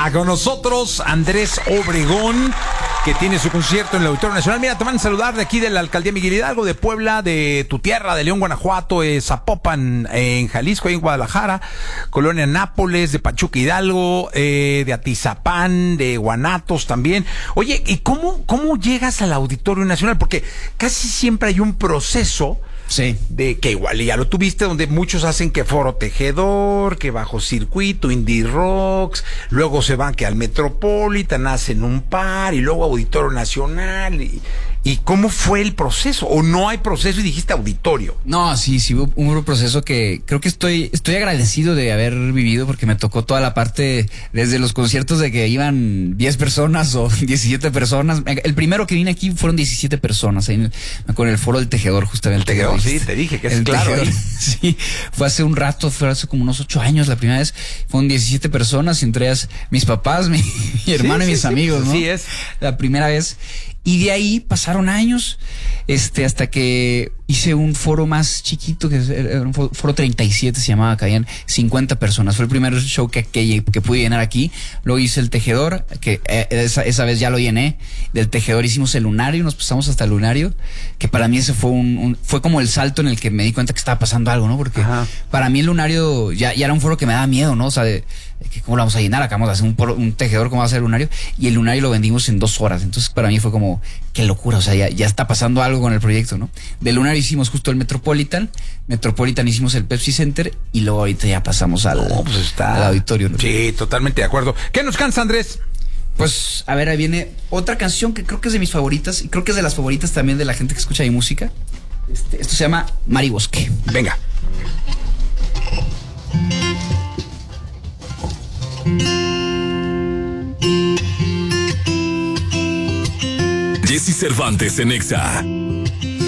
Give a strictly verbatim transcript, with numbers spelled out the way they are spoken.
está con nosotros Andrés Obregón, que tiene su concierto en el Auditorio Nacional. Mira, te van a saludar de aquí de la Alcaldía Miguel Hidalgo, de Puebla, de tu tierra, de León, Guanajuato, de Zapopan, eh, en Jalisco, ahí en Guadalajara, Colonia Nápoles, de Pachuca Hidalgo, eh, de Atizapán, de Guanatos también. Oye, ¿y cómo, cómo llegas al Auditorio Nacional? Porque casi siempre hay un proceso. Sí. De que igual ya lo tuviste, donde muchos hacen que Foro Tejedor, que Bajo Circuito, Indie Rocks, luego se van que al Metropolitan, hacen un par, y luego Auditorio Nacional. Y, ¿y cómo fue el proceso? ¿O no hay proceso y dijiste auditorio? No, sí, sí, hubo un proceso que creo que estoy, estoy agradecido de haber vivido, porque me tocó toda la parte, desde los conciertos de que iban diez personas o diecisiete personas. El primero que vine aquí fueron diecisiete personas, ahí en el, con el Foro del Tejedor, justamente. El Tejedor, sí, te dije que es el claro. Tejedor, sí, fue hace un rato, fue hace como unos ocho años la primera vez. Fueron diecisiete personas, entre ellas mis papás, mi, mi hermano sí, y mis sí, amigos, sí, ¿no? Sí, es. La primera vez. Y de ahí pasaron años, este, hasta que hice un foro más chiquito, que era un foro, foro treinta y siete se llamaba, caían cincuenta personas. Fue el primer show que, que, que pude llenar aquí. Luego hice el Tejedor, que eh, esa, esa vez ya lo llené. Del Tejedor hicimos el Lunario, nos pasamos hasta el Lunario, que para mí ese fue un, un fue como el salto en el que me di cuenta que estaba pasando algo, ¿no? Porque Ajá. para mí el Lunario ya, ya era un foro que me daba miedo, ¿no? O sea, de, de ¿cómo lo vamos a llenar? Acabamos de hacer un, un Tejedor, ¿cómo va a ser el Lunario? Y el Lunario lo vendimos en dos horas. Entonces para mí fue como, qué locura, o sea, ya, ya está pasando algo con el proyecto, ¿no? Del Lunario hicimos justo el Metropolitan, Metropolitan hicimos el Pepsi Center, y luego ahorita ya pasamos al, no, pues está... al auditorio, ¿no? Sí, totalmente de acuerdo. ¿Qué nos cansa, Andrés? Pues, a ver, ahí viene otra canción que creo que es de mis favoritas, y creo que es de las favoritas también de la gente que escucha mi música. Este, esto se llama Mar y Bosque. Venga. Jesse Cervantes en Exa.